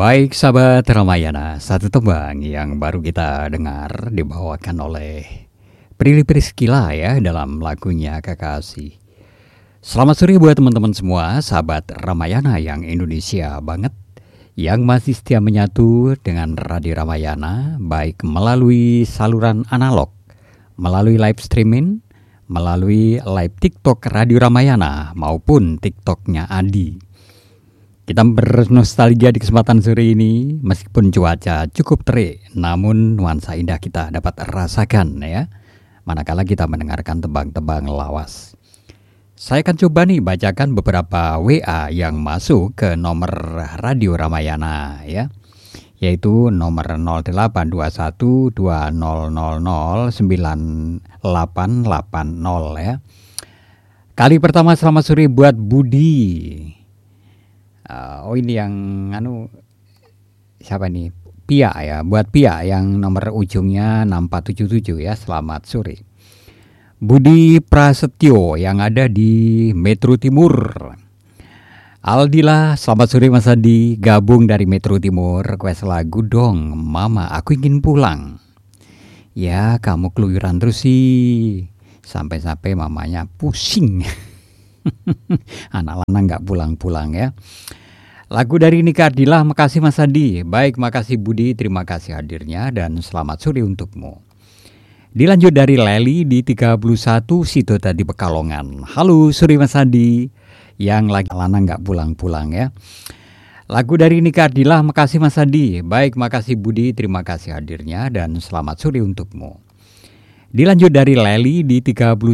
Baik sahabat Ramayana, satu tembang yang baru kita dengar dibawakan oleh Prilly Priscila ya dalam lagunya Kekasih. Selamat sore buat teman-teman semua, sahabat Ramayana yang Indonesia banget, yang masih setia menyatu dengan Radio Ramayana, baik melalui saluran analog, melalui live streaming, melalui live TikTok Radio Ramayana maupun TikToknya Adi. Kita bernostalgia di kesempatan sore ini, meskipun cuaca cukup terik, namun nuansa indah kita dapat rasakan ya, manakala kita mendengarkan tembang-tembang lawas. Saya akan coba nih bacakan beberapa WA yang masuk ke nomor Radio Ramayana ya, yaitu nomor 082120009880 ya. Kali pertama selamat sore buat Budi. Ini yang siapa nih? Pia ya, buat Pia yang nomor ujungnya 6477 ya. Selamat sore. Budi Prasetyo yang ada di Metro Timur. Aldila, selamat sore Mas Adi, gabung dari Metro Timur. Request lagu dong, Mama, aku ingin pulang. Ya, kamu keluyuran terus sih. Sampai-sampai mamanya pusing. Anak lanang gak pulang-pulang ya. Lagu dari Nika Ardila, makasih Mas Adi. Baik, makasih Budi, terima kasih hadirnya dan selamat sore untukmu. Dilanjut dari Leli di 31 Situ tadi Pekalongan. Halo sore Mas Adi, yang lagi lanang gak pulang-pulang ya. Lagu dari Nika Ardila, makasih Mas Adi. Baik, makasih Budi, terima kasih hadirnya dan selamat sore untukmu. Dilanjut dari Leli di 31